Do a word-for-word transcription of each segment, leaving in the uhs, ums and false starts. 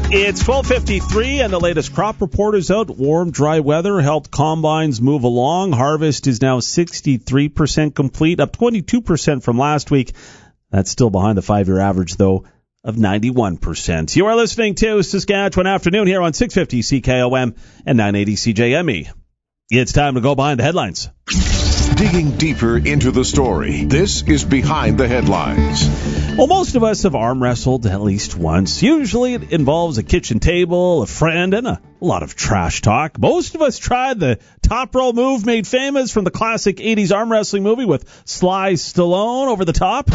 It's twelve fifty-three, and the latest crop report is out. Warm, dry weather helped combines move along. Harvest is now sixty-three percent complete, up twenty-two percent from last week. That's still behind the five-year average, though, of ninety-one percent. You are listening to Saskatchewan Afternoon here on six fifty C K O M and nine eighty C J M E. It's time to go behind the headlines. Digging deeper into the story, this is Behind the Headlines. Well, most of us have arm wrestled at least once. Usually it involves a kitchen table, a friend, and a lot of trash talk. Most of us tried the top roll move made famous from the classic eighties arm wrestling movie with Sly Stallone over the top.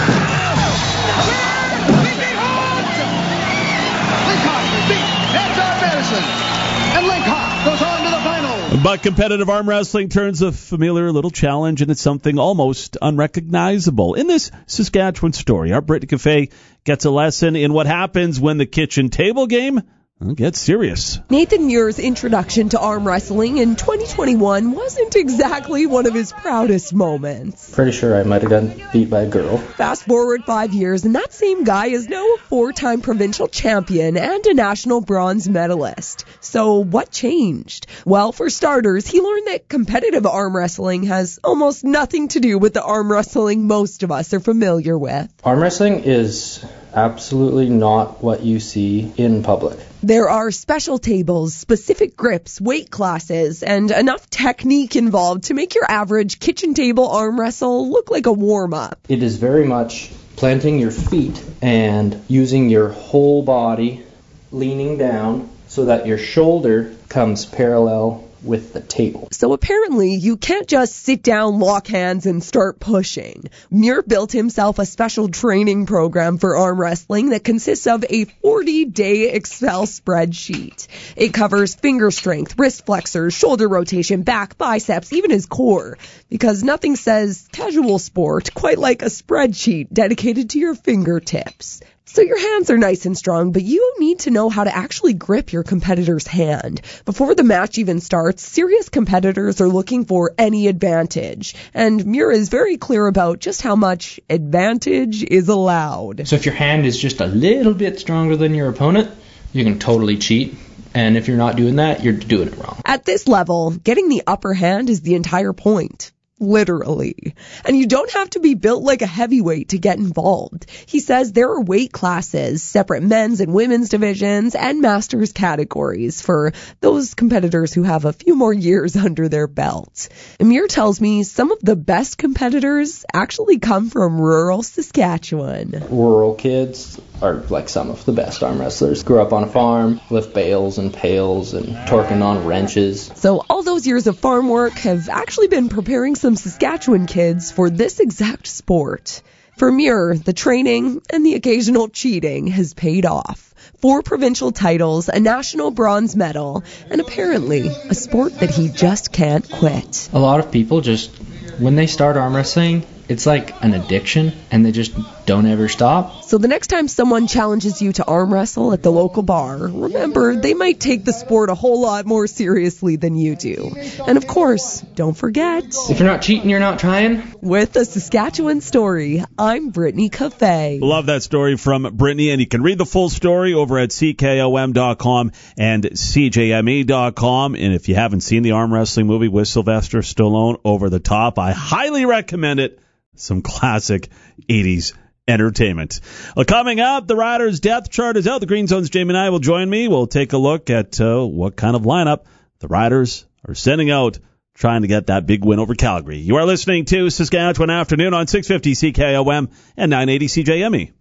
But competitive arm wrestling turns a familiar little challenge into something almost unrecognizable. In this Saskatchewan story, our Brittany Cafe gets a lesson in what happens when the kitchen table game gets serious. Nathan Muir's introduction to arm wrestling in twenty twenty-one wasn't exactly one of his proudest moments. Pretty sure I might have gotten beat by a girl. Fast forward five years, and that same guy is now a four-time provincial champion and a national bronze medalist. So what changed? Well, for starters, he learned that competitive arm wrestling has almost nothing to do with the arm wrestling most of us are familiar with. Arm wrestling is absolutely not what you see in public. There are special tables, specific grips, weight classes, and enough technique involved to make your average kitchen table arm wrestle look like a warm-up. It is very much planting your feet and using your whole body, leaning down so that your shoulder comes parallel with the table. So apparently you can't just sit down, lock hands, and start pushing. Muir built himself a special training program for arm wrestling that consists of a forty-day Excel spreadsheet. It covers finger strength, wrist flexors, shoulder rotation, back, biceps, even his core. Because nothing says casual sport quite like a spreadsheet dedicated to your fingertips. So your hands are nice and strong, but you need to know how to actually grip your competitor's hand. Before the match even starts, serious competitors are looking for any advantage. And Muir is very clear about just how much advantage is allowed. So if your hand is just a little bit stronger than your opponent, you can totally cheat. And if you're not doing that, you're doing it wrong. At this level, getting the upper hand is the entire point. Literally. And you don't have to be built like a heavyweight to get involved. He says there are weight classes, separate men's and women's divisions, and masters categories for those competitors who have a few more years under their belts. Amir tells me some of the best competitors actually come from rural Saskatchewan. Rural kids are like some of the best arm wrestlers. Grew up on a farm, lift bales and pails and torquing on wrenches. So all those years of farm work have actually been preparing some Saskatchewan kids for this exact sport. For Muir, the training and the occasional cheating has paid off. Four provincial titles, a national bronze medal, and apparently a sport that he just can't quit. A lot of people just, when they start arm wrestling, it's like an addiction, and they just don't ever stop. So the next time someone challenges you to arm wrestle at the local bar, remember, they might take the sport a whole lot more seriously than you do. And of course, don't forget, if you're not cheating, you're not trying. With a Saskatchewan story, I'm Brittany Cafe. Love that story from Brittany, and you can read the full story over at C K O M dot com and C J M E dot com. And if you haven't seen the arm wrestling movie with Sylvester Stallone, Over the Top, I highly recommend it. Some classic eighties entertainment. Well, coming up, the Riders' depth chart is out. The Green Zone's Jamie and I will join me. We'll take a look at uh, what kind of lineup the Riders are sending out, trying to get that big win over Calgary. You are listening to Saskatchewan Afternoon on six fifty C K O M and nine eighty C J M E.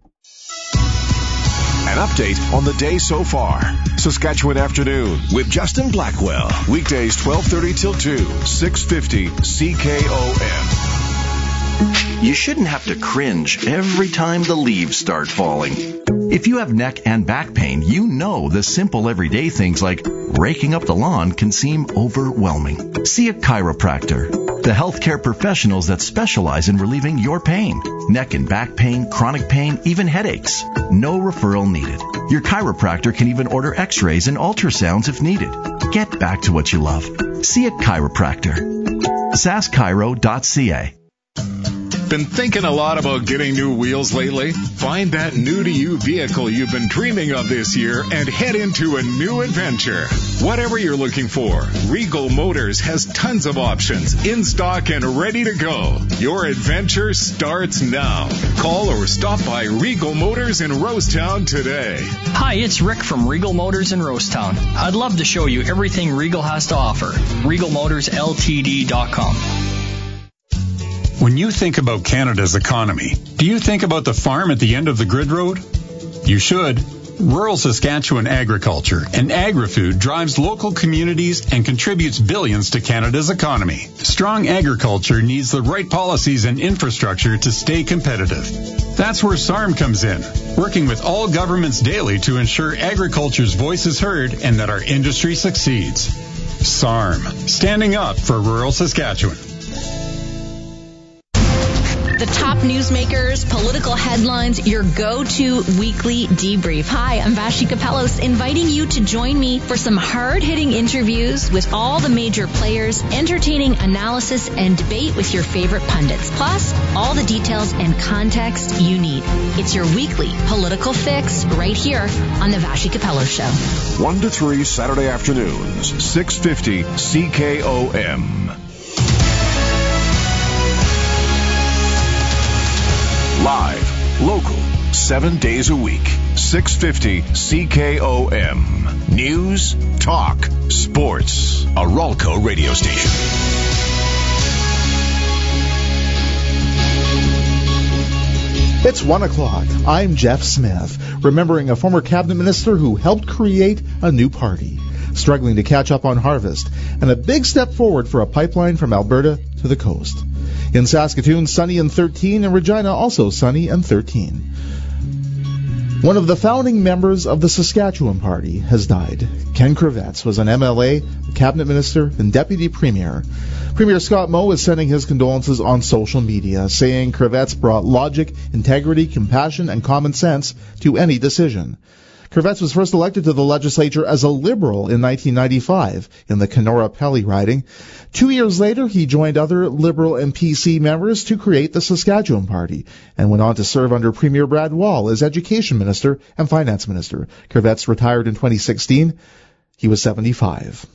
An update on the day so far. Saskatchewan Afternoon with Justin Blackwell. Weekdays twelve thirty till two, six fifty C K O M. You shouldn't have to cringe every time the leaves start falling. If you have neck and back pain, you know the simple everyday things like raking up the lawn can seem overwhelming. See a chiropractor, the healthcare professionals that specialize in relieving your pain. Neck and back pain, chronic pain, even headaches. No referral needed. Your chiropractor can even order x-rays and ultrasounds if needed. Get back to what you love. See a chiropractor. sask chiro dot c a. Been thinking a lot about getting new wheels lately? Find that new-to-you vehicle you've been dreaming of this year and head into a new adventure. Whatever you're looking for, Regal Motors has tons of options in stock and ready to go. Your adventure starts now. Call or stop by Regal Motors in Rosetown today. Hi, it's Rick from Regal Motors in Rosetown. I'd love to show you everything Regal has to offer. Regal Motors L T D dot com. When you think about Canada's economy, do you think about the farm at the end of the grid road? You should. Rural Saskatchewan agriculture and agri-food drives local communities and contributes billions to Canada's economy. Strong agriculture needs the right policies and infrastructure to stay competitive. That's where S A R M comes in, working with all governments daily to ensure agriculture's voice is heard and that our industry succeeds. S A R M, standing up for rural Saskatchewan. The top newsmakers, political headlines, your go-to weekly debrief. Hi, I'm Vashi Kapelos, inviting you to join me for some hard-hitting interviews with all the major players, entertaining analysis and debate with your favorite pundits, plus all the details and context you need. It's your weekly political fix right here on the Vashi Kapelos Show. one to three Saturday afternoons, six fifty C K O M. Live, local, seven days a week, six fifty C K O M. News, talk, sports. A Ralco radio station. It's one o'clock. I'm Jeff Smith, remembering a former cabinet minister who helped create a new party, struggling to catch up on harvest, and a big step forward for a pipeline from Alberta to the coast. In Saskatoon, sunny and thirteen, and Regina also sunny and thirteen. One of the founding members of the Saskatchewan Party has died. Ken Kravets was an M L A, a cabinet minister, and deputy premier. Premier Scott Moe is sending his condolences on social media, saying Kravets brought logic, integrity, compassion, and common sense to any decision. Kravets was first elected to the legislature as a Liberal in nineteen ninety-five in the Kenora-Pelly riding. Two years later, he joined other Liberal and P C members to create the Saskatchewan Party and went on to serve under Premier Brad Wall as Education Minister and Finance Minister. Kravets retired in twenty sixteen. He was seventy-five.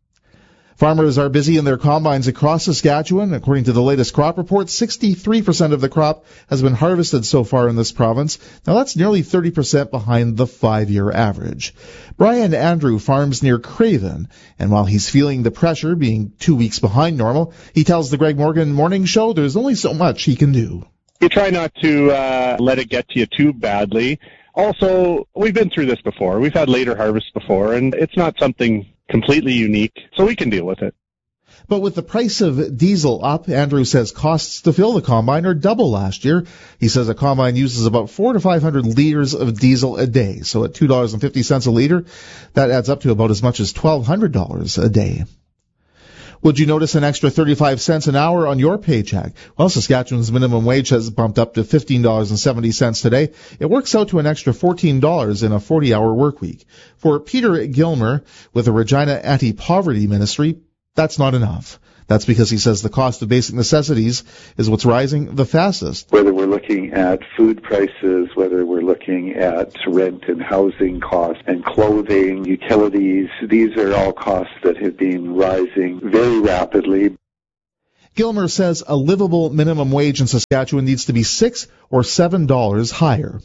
Farmers are busy in their combines across Saskatchewan. According to the latest crop report, sixty-three percent of the crop has been harvested so far in this province. Now that's nearly thirty percent behind the five-year average. Brian Andrew farms near Craven, and while he's feeling the pressure, being two weeks behind normal, he tells the Greg Morgan Morning Show there's only so much he can do. You try not to uh, let it get to you too badly. Also, we've been through this before. We've had later harvests before, and it's not something completely unique, so we can deal with it. But with the price of diesel up, Andrew says costs to fill the combine are double last year. He says a combine uses about four to five hundred liters of diesel a day. So at two dollars and fifty cents a liter, that adds up to about as much as twelve hundred dollars a day. Would you notice an extra thirty-five cents an hour on your paycheck? Well, Saskatchewan's minimum wage has bumped up to fifteen dollars and seventy cents today. It works out to an extra fourteen dollars in a forty-hour work week. For Peter Gilmer with the Regina Anti-Poverty Ministry, that's not enough. That's because he says the cost of basic necessities is what's rising the fastest. Whether we're looking at food prices, whether we're looking at rent and housing costs and clothing, utilities, these are all costs that have been rising very rapidly. Gilmer says a livable minimum wage in Saskatchewan needs to be six or seven dollars higher.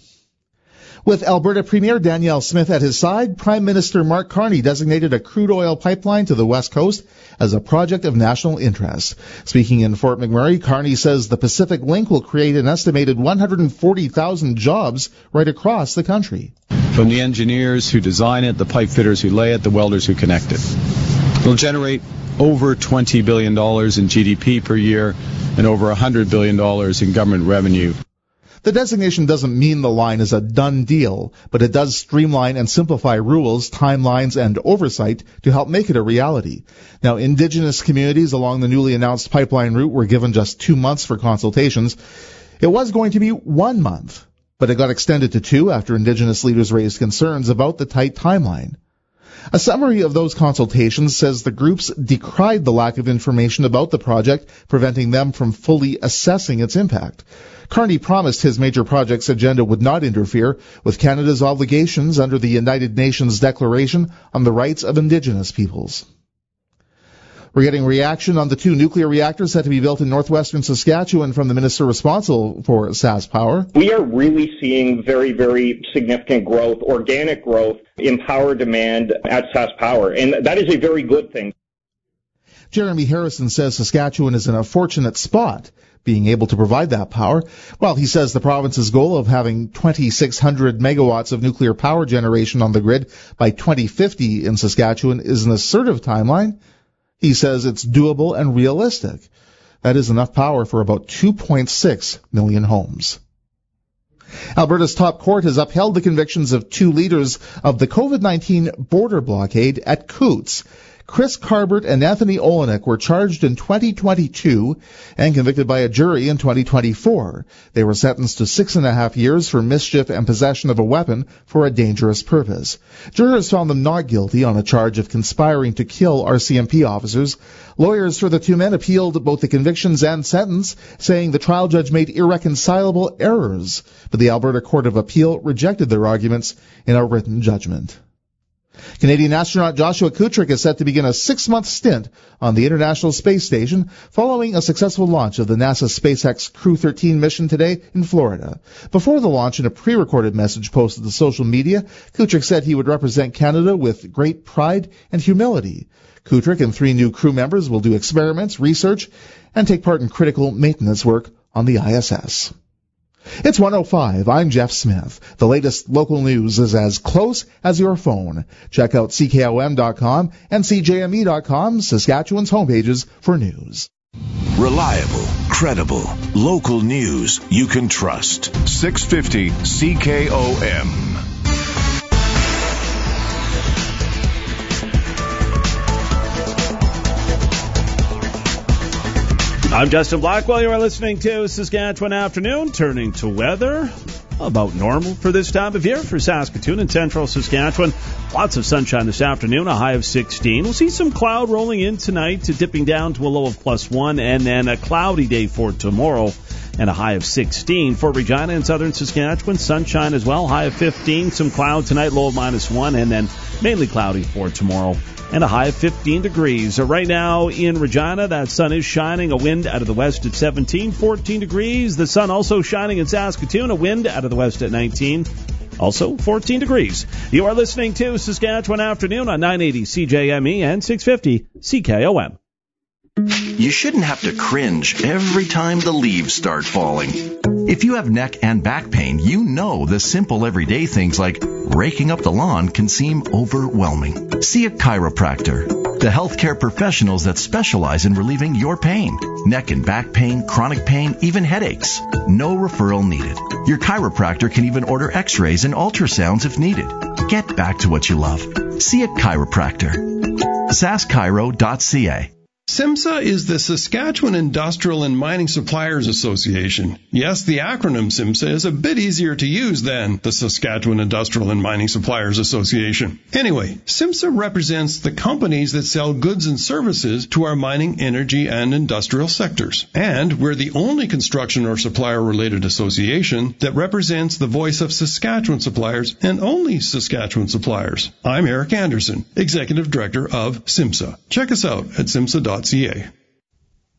With Alberta Premier Danielle Smith at his side, Prime Minister Mark Carney designated a crude oil pipeline to the West Coast as a project of national interest. Speaking in Fort McMurray, Carney says the Pacific Link will create an estimated one hundred forty thousand jobs right across the country. From the engineers who design it, the pipe fitters who lay it, the welders who connect it. It'll generate over twenty billion dollars in G D P per year and over one hundred billion dollars in government revenue. The designation doesn't mean the line is a done deal, but it does streamline and simplify rules, timelines, and oversight to help make it a reality. Now, Indigenous communities along the newly announced pipeline route were given just two months for consultations. It was going to be one month, but it got extended to two after Indigenous leaders raised concerns about the tight timeline. A summary of those consultations says the groups decried the lack of information about the project, preventing them from fully assessing its impact. Carney promised his major projects agenda would not interfere with Canada's obligations under the United Nations Declaration on the Rights of Indigenous Peoples. We're getting reaction on the two nuclear reactors set to be built in northwestern Saskatchewan from the minister responsible for SaskPower. We are really seeing very, very significant growth, organic growth in power demand at SaskPower, and that is a very good thing. Jeremy Harrison says Saskatchewan is in a fortunate spot being able to provide that power. Well, he says the province's goal of having twenty-six hundred megawatts of nuclear power generation on the grid by twenty fifty in Saskatchewan is an assertive timeline. He says it's doable and realistic. That is enough power for about two point six million homes. Alberta's top court has upheld the convictions of two leaders of the COVID nineteen border blockade at Coutts. Chris Carbert and Anthony Olenek were charged in twenty twenty-two and convicted by a jury in twenty twenty-four. They were sentenced to six and a half years for mischief and possession of a weapon for a dangerous purpose. Jurors found them not guilty on a charge of conspiring to kill R C M P officers. Lawyers for the two men appealed both the convictions and sentence, saying the trial judge made irreconcilable errors, but the Alberta Court of Appeal rejected their arguments in a written judgment. Canadian astronaut Joshua Kutrick is set to begin a six-month stint on the International Space Station following a successful launch of the NASA SpaceX Crew thirteen mission today in Florida. Before the launch, in a pre-recorded message posted to social media, Kutrick said he would represent Canada with great pride and humility. Kutrick and three new crew members will do experiments, research, and take part in critical maintenance work on the I S S. It's one oh five. I'm Jeff Smith. The latest local news is as close as your phone. Check out C K O M dot com and C J M E dot com, Saskatchewan's homepages for news. Reliable, credible, local news you can trust. six fifty C K O M. I'm Justin Blackwell. You are listening to Saskatchewan Afternoon. Turning to weather, about normal for this time of year for Saskatoon and central Saskatchewan. Lots of sunshine this afternoon, a high of sixteen. We'll see some cloud rolling in tonight, dipping down to a low of plus one, and then a cloudy day for tomorrow and a high of sixteen. For Regina and southern Saskatchewan, sunshine as well, high of fifteen. Some cloud tonight, low of minus one, and then mainly cloudy for tomorrow and a high of fifteen degrees. So right now in Regina, that sun is shining, a wind out of the west at seventeen, fourteen degrees. The sun also shining in Saskatoon, a wind out of the west at nineteen, also fourteen degrees. You are listening to Saskatchewan Afternoon on nine eighty C J M E and six fifty C K O M. You shouldn't have to cringe every time the leaves start falling. If you have neck and back pain, you know the simple everyday things like raking up the lawn can seem overwhelming. See a chiropractor, the healthcare professionals that specialize in relieving your pain. Neck and back pain, chronic pain, even headaches. No referral needed. Your chiropractor can even order x-rays and ultrasounds if needed. Get back to what you love. See a chiropractor. sask chiro dot c a. SIMSA is the Saskatchewan Industrial and Mining Suppliers Association. Yes, the acronym SIMSA is a bit easier to use than the Saskatchewan Industrial and Mining Suppliers Association. Anyway, SIMSA represents the companies that sell goods and services to our mining, energy, and industrial sectors. And we're the only construction or supplier-related association that represents the voice of Saskatchewan suppliers and only Saskatchewan suppliers. I'm Eric Anderson, Executive Director of SIMSA. Check us out at simsa dot c a.